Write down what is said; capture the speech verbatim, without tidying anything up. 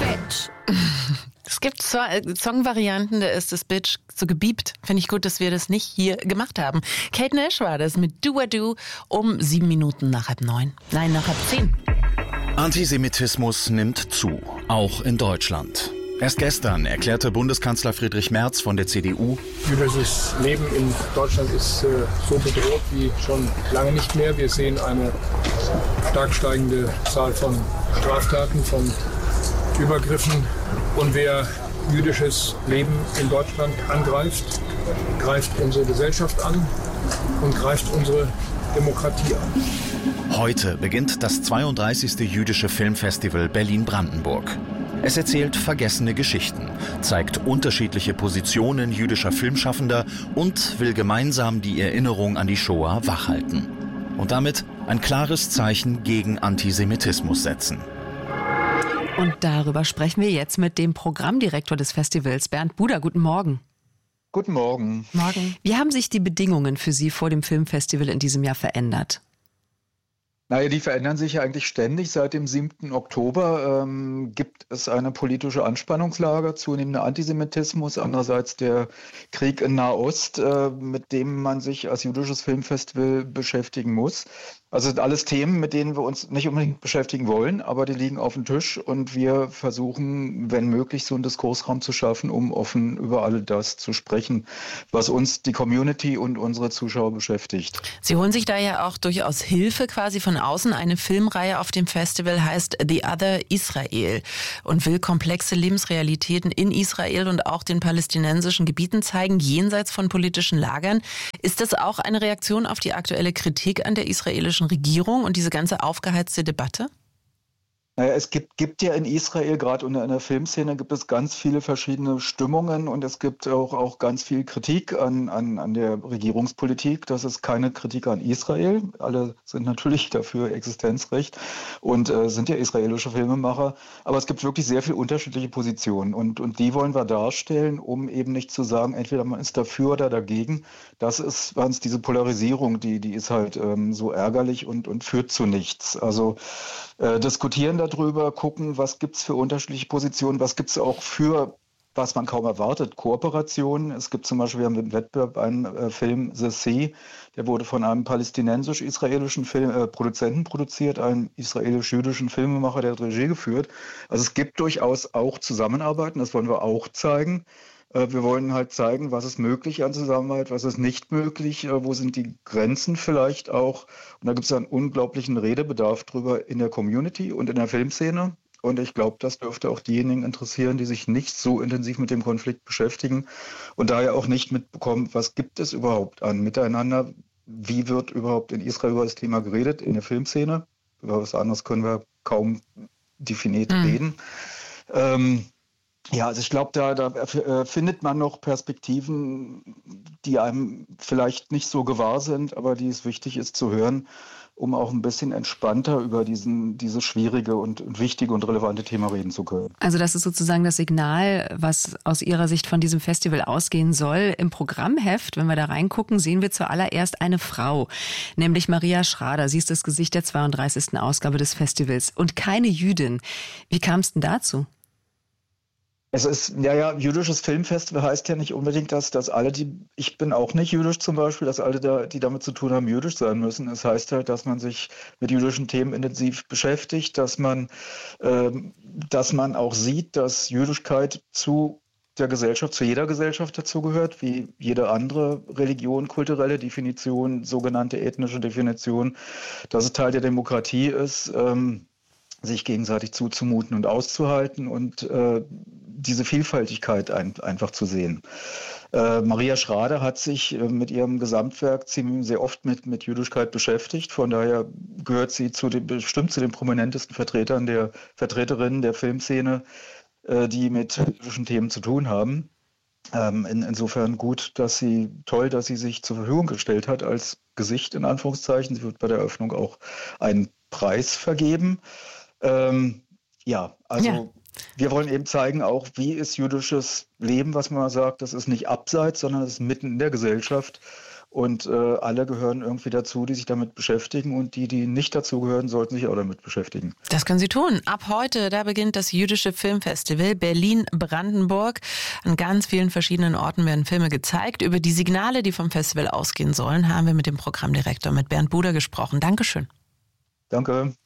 Bitch. Es gibt so Songvarianten, da ist das Bitch so gebiebt. Finde ich gut, dass wir das nicht hier gemacht haben. Kate Nash war das mit Do I Do um sieben Minuten nach halb neun. Nein, nach halb zehn. Antisemitismus nimmt zu, auch in Deutschland. Erst gestern erklärte Bundeskanzler Friedrich Merz von der C D U: Jüdisches Leben in Deutschland ist äh, so bedroht wie schon lange nicht mehr. Wir sehen eine stark steigende Zahl von Straftaten, von Übergriffen. Und wer jüdisches Leben in Deutschland angreift, greift unsere Gesellschaft an und greift unsere Demokratie an. Heute beginnt das zweiunddreißigste jüdische Filmfestival Berlin-Brandenburg. Es erzählt vergessene Geschichten, zeigt unterschiedliche Positionen jüdischer Filmschaffender und will gemeinsam die Erinnerung an die Shoah wachhalten. Und damit ein klares Zeichen gegen Antisemitismus setzen. Und darüber sprechen wir jetzt mit dem Programmdirektor des Festivals, Bernd Buder. Guten Morgen. Guten Morgen. Morgen. Wie haben sich die Bedingungen für Sie vor dem Filmfestival in diesem Jahr verändert? Naja, die verändern sich ja eigentlich ständig. Seit dem siebten Oktober ähm, gibt es eine politische Anspannungslage, zunehmender Antisemitismus, andererseits der Krieg in Nahost, äh, mit dem man sich als jüdisches Filmfestival beschäftigen muss. Also sind alles Themen, mit denen wir uns nicht unbedingt beschäftigen wollen, aber die liegen auf dem Tisch und wir versuchen, wenn möglich, so einen Diskursraum zu schaffen, um offen über all das zu sprechen, was uns, die Community und unsere Zuschauer beschäftigt. Sie holen sich da ja auch durchaus Hilfe quasi von außen. Eine Filmreihe auf dem Festival heißt The Other Israel und will komplexe Lebensrealitäten in Israel und auch den palästinensischen Gebieten zeigen, jenseits von politischen Lagern. Ist das auch eine Reaktion auf die aktuelle Kritik an der israelischen Regierung und diese ganze aufgeheizte Debatte? Naja, es gibt, gibt ja in Israel, gerade in der Filmszene, gibt es ganz viele verschiedene Stimmungen und es gibt auch, auch ganz viel Kritik an, an, an der Regierungspolitik. Das ist keine Kritik an Israel. Alle sind natürlich dafür Existenzrecht und äh, sind ja israelische Filmemacher. Aber es gibt wirklich sehr viele unterschiedliche Positionen und, und die wollen wir darstellen, um eben nicht zu sagen, entweder man ist dafür oder dagegen. Das ist ganz diese Polarisierung, die, die ist halt ähm, so ärgerlich und, und führt zu nichts. Also äh, diskutieren darüber, gucken, was gibt es für unterschiedliche Positionen, was gibt es auch für, was man kaum erwartet, Kooperationen. Es gibt zum Beispiel, wir haben im Wettbewerb einen äh, Film The Sea, der wurde von einem palästinensisch-israelischen Film, äh, Produzenten produziert, einem israelisch-jüdischen Filmemacher, der hat Regie geführt. Also es gibt durchaus auch Zusammenarbeiten, das wollen wir auch zeigen. Wir wollen halt zeigen, was ist möglich an Zusammenarbeit, was ist nicht möglich, wo sind die Grenzen vielleicht auch. Und da gibt es einen unglaublichen Redebedarf drüber in der Community und in der Filmszene. Und ich glaube, das dürfte auch diejenigen interessieren, die sich nicht so intensiv mit dem Konflikt beschäftigen und daher auch nicht mitbekommen, was gibt es überhaupt an Miteinander, wie wird überhaupt in Israel über das Thema geredet, in der Filmszene. Über was anderes können wir kaum definiert mhm. reden. Ähm, Ja, also ich glaube, da, da äh, findet man noch Perspektiven, die einem vielleicht nicht so gewahr sind, aber die es wichtig ist zu hören, um auch ein bisschen entspannter über diesen, dieses schwierige und, und wichtige und relevante Thema reden zu können. Also das ist sozusagen das Signal, was aus Ihrer Sicht von diesem Festival ausgehen soll. Im Programmheft, wenn wir da reingucken, sehen wir zuallererst eine Frau, nämlich Maria Schrader. Sie ist das Gesicht der zweiunddreißigsten Ausgabe des Festivals und keine Jüdin. Wie kam es denn dazu? Es ist, ja, ja, jüdisches Filmfestival heißt ja nicht unbedingt, dass, dass alle, die, ich bin auch nicht jüdisch zum Beispiel, dass alle, da, die damit zu tun haben, jüdisch sein müssen. Es heißt halt, dass man sich mit jüdischen Themen intensiv beschäftigt, dass man, ähm, dass man auch sieht, dass Jüdischkeit zu der Gesellschaft, zu jeder Gesellschaft dazugehört, wie jede andere Religion, kulturelle Definition, sogenannte ethnische Definition, dass es Teil der Demokratie ist, ähm, sich gegenseitig zuzumuten und auszuhalten und äh, diese Vielfältigkeit ein, einfach zu sehen. Äh, Maria Schrader hat sich äh, mit ihrem Gesamtwerk ziemlich sehr oft mit, mit Jüdischkeit beschäftigt. Von daher gehört sie zu den, bestimmt zu den prominentesten Vertretern der Vertreterinnen der Filmszene, äh, die mit jüdischen Themen zu tun haben. Ähm, in, insofern gut, dass sie, toll, dass sie sich zur Verfügung gestellt hat als Gesicht in Anführungszeichen. Sie wird bei der Eröffnung auch einen Preis vergeben. Ähm, ja, also ja. Wir wollen eben zeigen auch, wie ist jüdisches Leben, was man sagt, das ist nicht abseits, sondern das ist mitten in der Gesellschaft. Und äh, alle gehören irgendwie dazu, die sich damit beschäftigen. Und die, die nicht dazugehören, sollten sich auch damit beschäftigen. Das können Sie tun. Ab heute, da beginnt das Jüdische Filmfestival Berlin-Brandenburg. An ganz vielen verschiedenen Orten werden Filme gezeigt. Über die Signale, die vom Festival ausgehen sollen, haben wir mit dem Programmdirektor, mit Bernd Buder, gesprochen. Dankeschön. Danke.